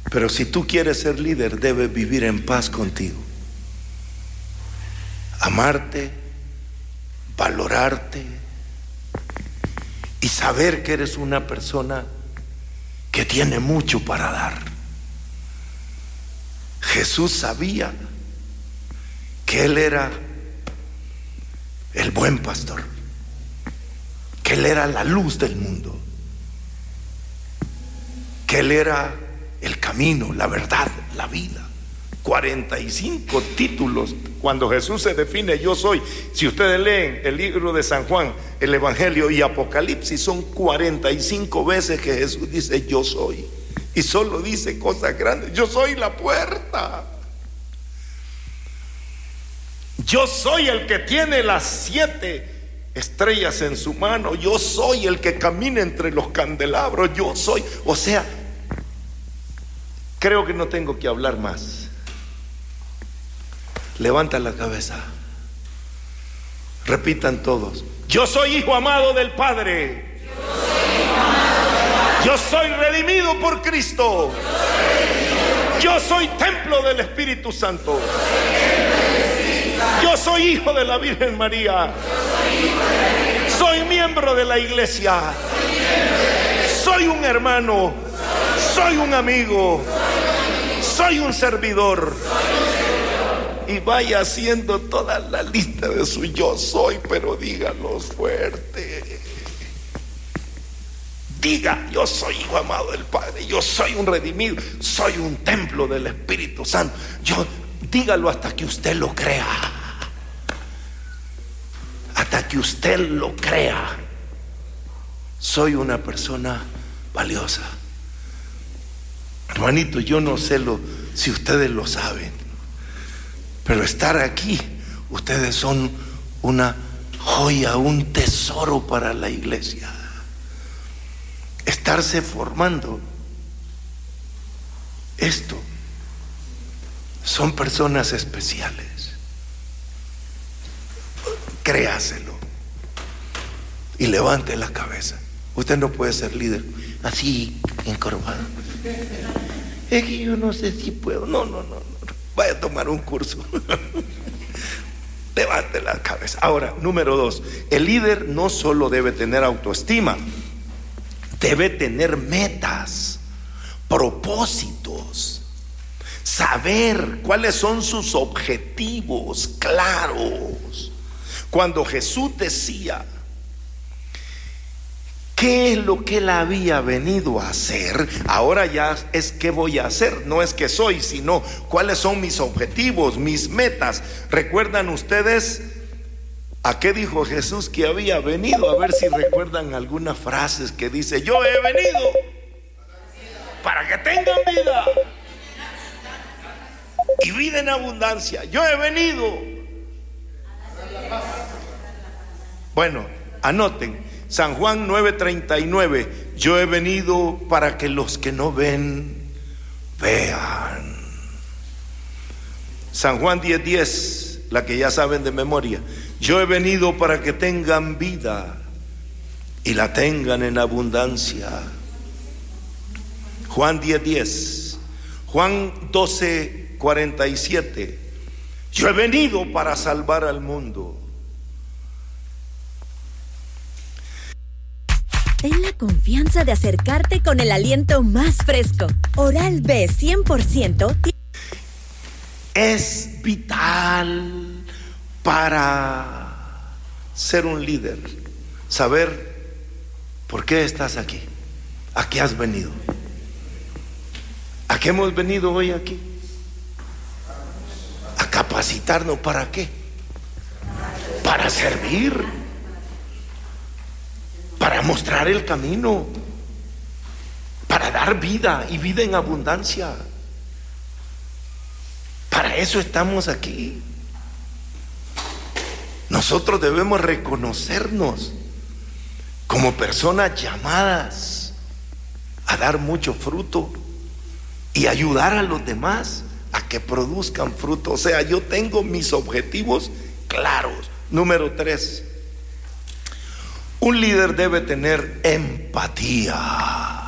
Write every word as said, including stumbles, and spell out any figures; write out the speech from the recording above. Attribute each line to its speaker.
Speaker 1: Pero si tú quieres ser líder, debes vivir en paz contigo. Amarte, valorarte y saber que eres una persona que tiene mucho para dar. Jesús sabía que Él era el buen pastor, que Él era la luz del mundo, que Él era el camino, la verdad, la vida. cuarenta y cinco títulos cuando Jesús se define yo soy. Si ustedes leen el libro de San Juan, el Evangelio y Apocalipsis, son cuarenta y cinco veces que Jesús dice yo soy, y solo dice cosas grandes. Yo soy la puerta, yo soy el que tiene las siete estrellas en su mano, yo soy el que camina entre los candelabros, yo soy. O sea, creo que no tengo que hablar más. Levanta la cabeza. Repitan todos: yo soy hijo amado del Padre. Yo soy redimido por Cristo. Yo soy templo del Espíritu Santo. Yo soy hijo de la Virgen María. Soy miembro de la iglesia. Soy un hermano. Soy un amigo. Soy un servidor. Y vaya haciendo toda la lista de su yo soy, pero dígalo fuerte. Diga: yo soy hijo amado del Padre, yo soy un redimido, soy un templo del Espíritu Santo. Yo, dígalo hasta que usted lo crea. Hasta que usted lo crea. Soy una persona valiosa. Hermanito, yo no sé lo, si ustedes lo saben, pero estar aquí, ustedes son una joya, un tesoro para la iglesia. Estarse formando, esto, son personas especiales. Créaselo y levante la cabeza. Usted no puede ser líder así, encorvado. Es que yo no sé si puedo. No, no, no, no. Vaya a tomar un curso. Levante la cabeza. Ahora, número dos, el líder no solo debe tener autoestima, debe tener metas, propósitos, saber cuáles son sus objetivos claros. Cuando Jesús decía qué es lo que él había venido a hacer, ahora ya es qué voy a hacer, no es que soy, sino cuáles son mis objetivos, mis metas. ¿Recuerdan ustedes a qué dijo Jesús que había venido? A ver si recuerdan algunas frases que dice: yo he venido para que tengan vida y vida en abundancia. Yo he venido. Bueno, anoten San Juan nueve treinta y nueve: yo he venido para que los que no ven, vean. San Juan diez diez, la que ya saben de memoria: yo he venido para que tengan vida y la tengan en abundancia. Juan diez diez. Juan doce cuarenta y siete: yo he venido para salvar al mundo.
Speaker 2: Ten la confianza de acercarte con el aliento más fresco. Oral-B cien por ciento.
Speaker 1: Es vital para ser un líder saber por qué estás aquí, a qué has venido, a qué hemos venido hoy aquí. A capacitarnos. ¿Para qué? Para servir, para mostrar el camino, para dar vida y vida en abundancia. Para eso estamos aquí. Nosotros debemos reconocernos como personas llamadas a dar mucho fruto y ayudar a los demás a que produzcan fruto. O sea, yo tengo mis objetivos claros. Número tres, un líder debe tener empatía.